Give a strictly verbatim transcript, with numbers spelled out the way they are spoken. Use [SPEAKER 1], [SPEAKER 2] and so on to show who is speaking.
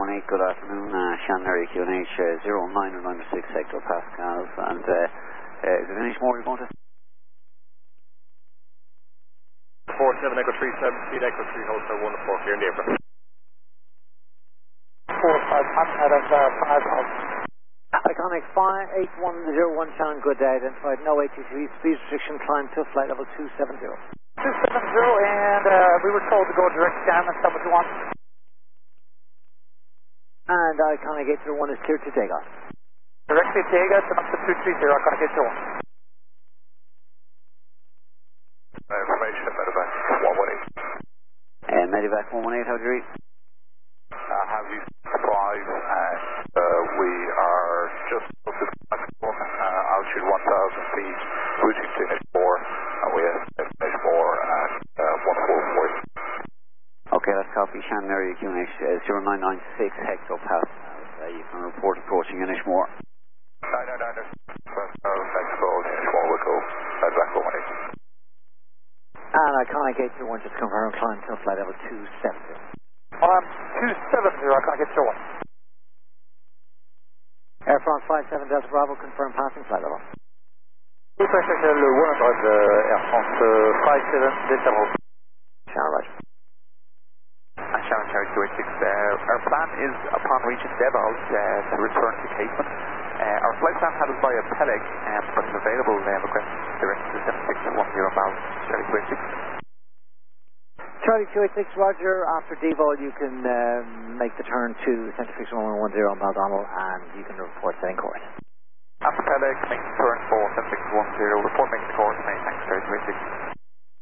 [SPEAKER 1] one eight, good afternoon. Uh, Shannon area Q N H uh, zero nine nine six hectopascals. And uh, uh, is there any more you're going to?
[SPEAKER 2] four seven Echo three seven, speed Echo three, hotel one four, clear in the airport.
[SPEAKER 3] four five, Pat, of uh, five of.
[SPEAKER 4] Iconic five eight one zero one, Shannon, good day, identified no A T C, speed restriction, climb to flight level two seven zero.
[SPEAKER 3] two seven zero, and uh, we were told to go direct down, is that what you want?
[SPEAKER 4] And Iconic eight zero one is cleared to take off.
[SPEAKER 3] Directly to Vegas and up to two three zero, Iconic eight zero one.
[SPEAKER 2] Information, Medevac one one eight.
[SPEAKER 1] And Medevac one one eight, how do you read?
[SPEAKER 2] Uh, have you five, and uh, we are just up to the maximum, uh, altitude one thousand feet, routing to N H four, and we have N H four and uh, one four four.
[SPEAKER 1] Okay, that's copy. Shannon area Q N H uh, zero nine nine six hectopascals. Uh, you can report approaching N H four.
[SPEAKER 2] nine nine nine, uh, Mexico, N H four will go, Medevac one one eight.
[SPEAKER 4] And Iconic eight zero one, just confirm, climb to flight level two seven zero.
[SPEAKER 3] Um, two seven zero, Iconic eight zero one.
[SPEAKER 4] Air France five seven Delta Bravo, confirm passing flight level.
[SPEAKER 3] Two pressure level one hundred, uh, Air France uh, five seven Delta Bravo.
[SPEAKER 4] Shannon, right.
[SPEAKER 5] And Shannon Cherry two eight six, uh, our plan is upon reaching Devos uh, to return to Cape Town. Uh, our flight plan had us via Peleg, um, but if available, uh, request direct to seven six one zero Mal, Cherry two eight six.
[SPEAKER 4] Charlie two eight six, Roger. After Devol, you can um, make the turn to Centre Fix one one one zero Maldonald, and you can report setting course.
[SPEAKER 5] After Peleg, make the turn for seven six one zero, report making the course, many thanks, Cherry two eight six.